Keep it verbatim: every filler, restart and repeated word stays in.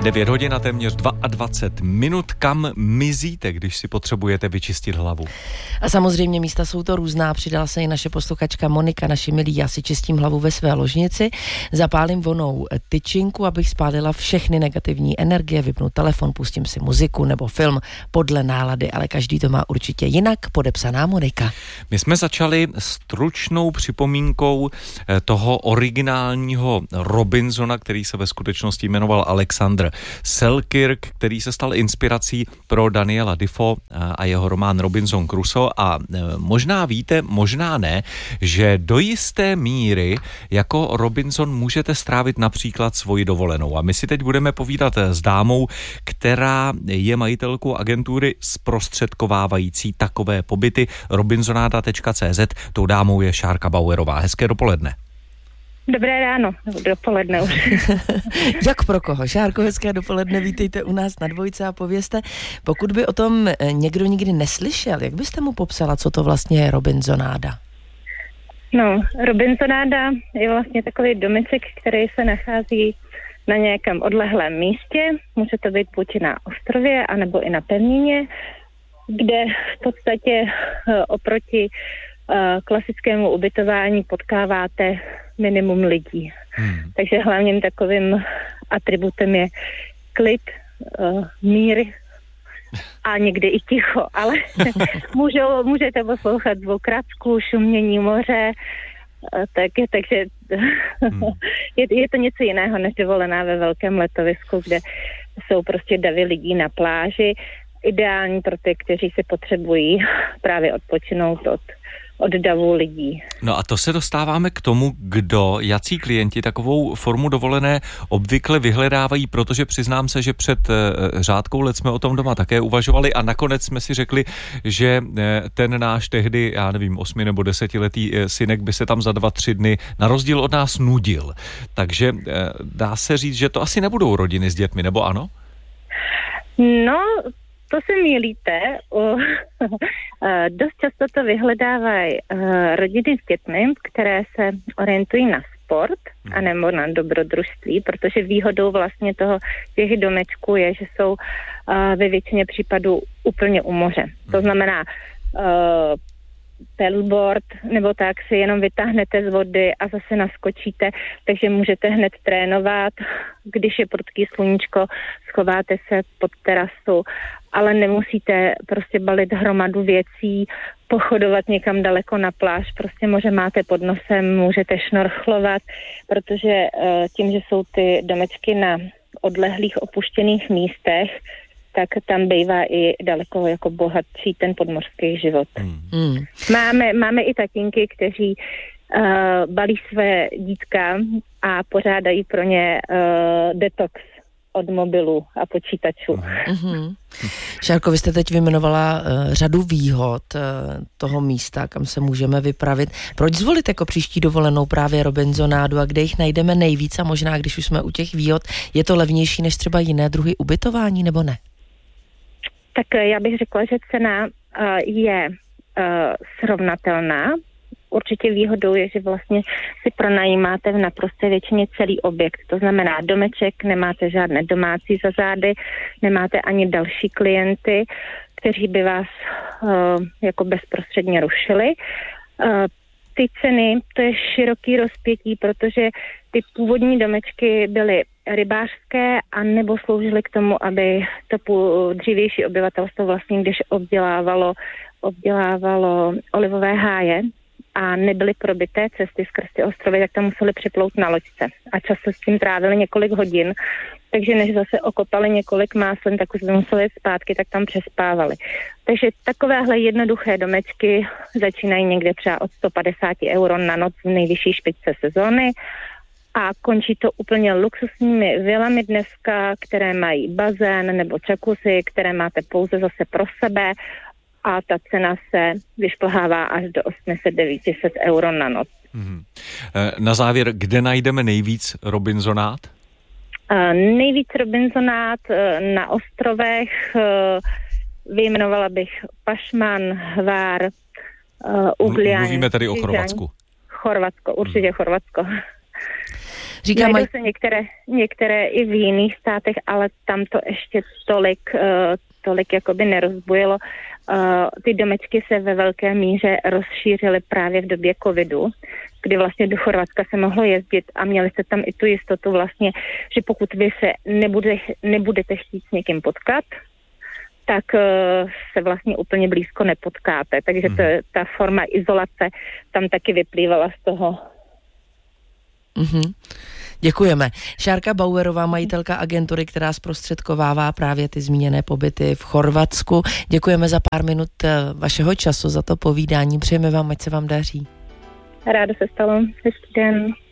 devět hodin a téměř dvacet dva minut. Kam mizíte, když si potřebujete vyčistit hlavu? A samozřejmě místa jsou to různá. Přidala se i naše posluchačka Monika, naši milí. Já si čistím hlavu ve své ložnici, zapálím vonou tyčinku, abych spálila všechny negativní energie, vypnu telefon, pustím si muziku nebo film podle nálady, ale každý to má určitě jinak. Podepsaná Monika. My jsme začali stručnou připomínkou toho originálního Robinsona, který se ve skutečnosti jmenoval Alexander Selkirk, který se stal inspirací pro Daniela Defoe a jeho román Robinson Crusoe. A možná víte, možná ne, že do jisté míry jako Robinson můžete strávit například svoji dovolenou. A my si teď budeme povídat s dámou, která je majitelkou agentury zprostředkovávající takové pobyty robinsonáda tečka cé zet. Tou dámou je Šárka Bauerová. Hezké dopoledne. Dobré ráno, dopoledne už. Jak pro koho? Šárko, hezké dopoledne, vítejte u nás na Dvojce a povězte, pokud by o tom někdo nikdy neslyšel, jak byste mu popsala, co to vlastně je Robinsonáda? No, Robinsonáda je vlastně takový domeček, který se nachází na nějakém odlehlém místě, může to být buď na ostrově, anebo i na pevnině, kde v podstatě oproti klasickému ubytování potkáváte minimum lidí. Hmm. Takže hlavním takovým atributem je klid, uh, mír a někdy i ticho, ale můžou, můžete poslouchat zvuk racků, šumění moře, uh, tak, takže hmm. je, je to něco jiného než dovolená ve velkém letovisku, kde jsou prostě davy lidí na pláži, ideální pro ty, kteří si potřebují právě odpočinout od od davu lidí. No a to se dostáváme k tomu, kdo, jací klienti takovou formu dovolené obvykle vyhledávají, protože přiznám se, že před řádkou let jsme o tom doma také uvažovali a nakonec jsme si řekli, že ten náš tehdy, já nevím, osmi nebo desetiletý synek by se tam za dva, tři dny na rozdíl od nás nudil. Takže dá se říct, že to asi nebudou rodiny s dětmi, nebo ano? No, to se mýlíte. Dost často to vyhledávají rodiny s dětmi, které se orientují na sport a nebo na dobrodružství, protože výhodou vlastně toho těch domečků je, že jsou ve většině případů úplně u moře. To znamená paddleboard, nebo tak si jenom vytáhnete z vody a zase naskočíte, takže můžete hned trénovat, když je prudký sluníčko, schováte se pod terasu, ale nemusíte prostě balit hromadu věcí, pochodovat někam daleko na pláž, prostě moře máte pod nosem, můžete šnorchlovat, protože tím, že jsou ty domečky na odlehlých opuštěných místech, tak tam bývá i daleko jako bohatší ten podmořský život. Mm. Máme, máme i tatínky, kteří uh, balí své dítka a pořádají pro ně uh, detox od mobilu a počítačů. Mm-hmm. Šárko, vy jste teď vyjmenovala uh, řadu výhod uh, toho místa, kam se můžeme vypravit. Proč zvolit jako příští dovolenou právě Robinsonádu a kde jich najdeme nejvíc a možná, když už jsme u těch výhod, je to levnější než třeba jiné druhy ubytování, nebo ne? Tak já bych řekla, že cena uh, je uh, srovnatelná. Určitě výhodou je, že vlastně si pronajímáte v naprosté většině celý objekt. To znamená domeček, nemáte žádné domácí za zády, nemáte ani další klienty, kteří by vás uh, jako bezprostředně rušili. Uh, ty ceny, to je široký rozpětí, protože ty původní domečky byly rybářské a nebo sloužily k tomu, aby to dřívější obyvatelstvo vlastně, když obdělávalo, obdělávalo olivové háje a nebyly probité cesty skrz ty ostrovy, tak tam museli připlout na loďce. A často s tím trávili několik hodin, takže než zase okopali několik máslin, tak už by museli zpátky, tak tam přespávali. Takže takovéhle jednoduché domečky začínají někde třeba od sto padesát euro na noc v nejvyšší špičce sezóny a končí to úplně luxusními vilami dneska, které mají bazén nebo jacuzzi, které máte pouze zase pro sebe a ta cena se vyšplhává až do osm set devět set euro na noc. Hmm. Na závěr, kde najdeme nejvíc Robinsonád? Uh, nejvíc Robinsonád uh, na ostrovech, uh, vyjmenovala bych Pašman, Hvár, uh, Ugljan. Mluvíme tady o Chorvatsku. Chorvatsko, určitě hmm. Chorvatsko. Říkám, najdou se některé, některé i v jiných státech, ale tam to ještě tolik, uh, tolik jakoby nerozbujelo. Uh, ty domečky se ve velké míře rozšířily právě v době covidu, kdy vlastně do Chorvatska se mohlo jezdit a měli jste tam i tu jistotu vlastně, že pokud vy se nebude, nebudete chtít s někým potkat, tak uh, se vlastně úplně blízko nepotkáte. Takže to, ta forma izolace tam taky vyplývala z toho. Mm-hmm. Děkujeme. Šárka Bauerová, majitelka agentury, která zprostředkovává právě ty zmíněné pobyty v Chorvatsku. Děkujeme za pár minut vašeho času, za to povídání. Přejeme vám, ať se vám daří. Ráda se stalo. Hezký den.